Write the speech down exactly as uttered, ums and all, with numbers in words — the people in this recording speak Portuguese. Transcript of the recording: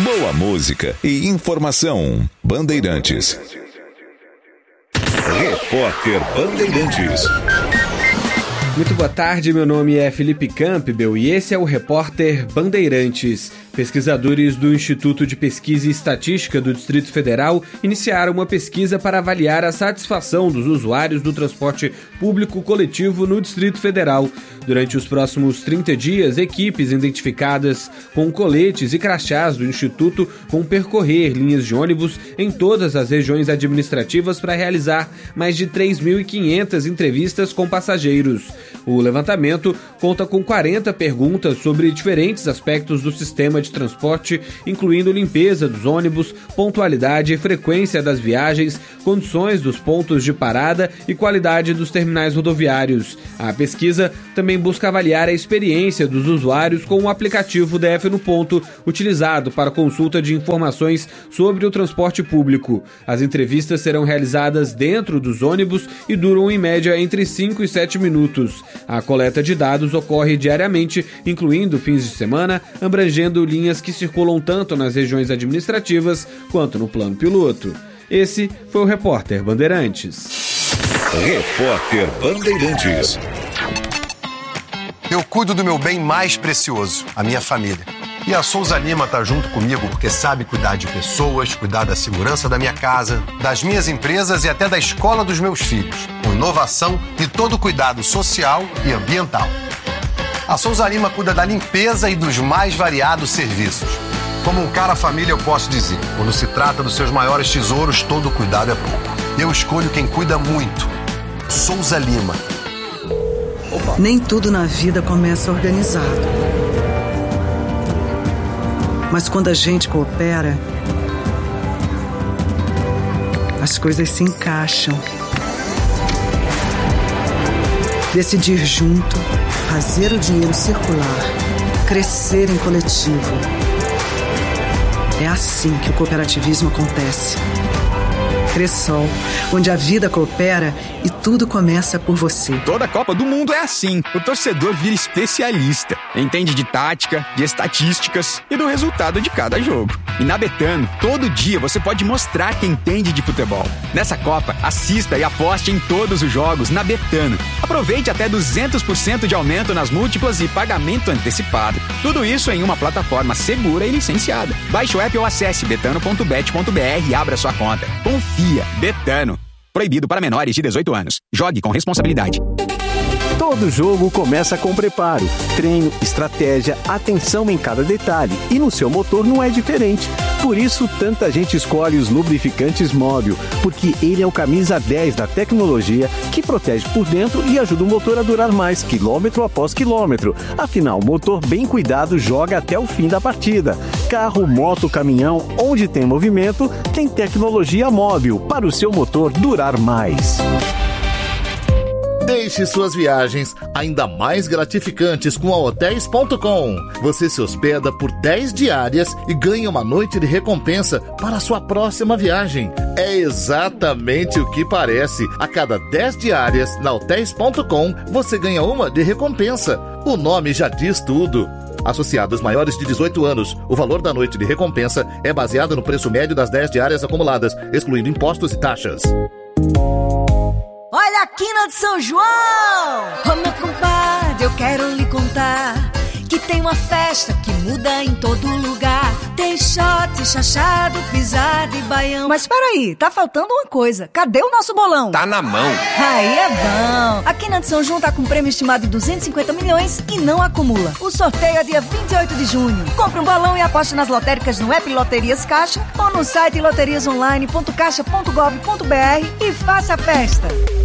Boa música e informação. Bandeirantes. Repórter Bandeirantes. Muito boa tarde, meu nome é Felipe Campbell e esse é o Repórter Bandeirantes. Pesquisadores do Instituto de Pesquisa e Estatística do Distrito Federal iniciaram uma pesquisa para avaliar a satisfação dos usuários do transporte público coletivo no Distrito Federal. Durante os próximos trinta dias, equipes identificadas com coletes e crachás do Instituto vão percorrer linhas de ônibus em todas as regiões administrativas para realizar mais de três mil e quinhentas entrevistas com passageiros. O levantamento conta com quarenta perguntas sobre diferentes aspectos do sistema de transporte, incluindo limpeza dos ônibus, pontualidade e frequência das viagens, condições dos pontos de parada e qualidade dos terminais rodoviários. A pesquisa também busca avaliar a experiência dos usuários com o aplicativo D F no Ponto, utilizado para consulta de informações sobre o transporte público. As entrevistas serão realizadas dentro dos ônibus e duram em média entre cinco e sete minutos. A coleta de dados ocorre diariamente, incluindo fins de semana, abrangendo linhas que circulam tanto nas regiões administrativas quanto no plano piloto. Esse foi o Repórter Bandeirantes. Repórter Bandeirantes. Eu cuido do meu bem mais precioso, a minha família. E a Souza Lima está junto comigo porque sabe cuidar de pessoas, cuidar da segurança da minha casa, das minhas empresas e até da escola dos meus filhos, com inovação e todo o cuidado social e ambiental. A Souza Lima cuida da limpeza e dos mais variados serviços. Como um cara família eu posso dizer, quando se trata dos seus maiores tesouros, todo cuidado é pouco. Eu escolho quem cuida muito. Souza Lima. Opa. Nem tudo na vida começa organizado. Mas quando a gente coopera, as coisas se encaixam. Decidir junto, fazer o dinheiro circular, crescer em coletivo. É assim que o cooperativismo acontece. Cressol, onde a vida coopera e tudo começa por você. Toda Copa do Mundo é assim. O torcedor vira especialista. Entende de tática, de estatísticas e do resultado de cada jogo. E na Betano, todo dia você pode mostrar que entende de futebol. Nessa Copa, assista e aposte em todos os jogos na Betano. Aproveite até duzentos por cento de aumento nas múltiplas e pagamento antecipado. Tudo isso em uma plataforma segura e licenciada. Baixe o app ou acesse betano ponto bet ponto b r e abra sua conta. Confia. Betano. Proibido para menores de dezoito anos. Jogue com responsabilidade. Todo jogo começa com preparo, treino, estratégia, atenção em cada detalhe. E no seu motor não é diferente. Por isso, tanta gente escolhe os lubrificantes Móbil, porque ele é o camisa dez da tecnologia que protege por dentro e ajuda o motor a durar mais, quilômetro após quilômetro. Afinal, motor bem cuidado joga até o fim da partida. Carro, moto, caminhão, onde tem movimento, tem tecnologia Móbil para o seu motor durar mais. Deixe suas viagens ainda mais gratificantes com a hotéis ponto com. Você se hospeda por dez diárias e ganha uma noite de recompensa para a sua próxima viagem. É exatamente o que parece. A cada dez diárias na hotéis ponto com, você ganha uma de recompensa. O nome já diz tudo. Associados maiores de dezoito anos, o valor da noite de recompensa é baseado no preço médio das dez diárias acumuladas, excluindo impostos e taxas. Olha a quina de São João! Ô meu compadre, eu quero lhe contar que tem uma festa que muda em todo lugar. Tem shot, chachado, pisada e baião. Mas peraí, tá faltando uma coisa. Cadê o nosso bolão? Tá na mão. Aí é bom. A Quina de São João tá com prêmio estimado de duzentos e cinquenta milhões e não acumula. O sorteio é dia vinte e oito de junho. Compre um bolão e aposte nas lotéricas no app Loterias Caixa ou no site loterias online ponto caixa ponto gov ponto b r e faça a festa.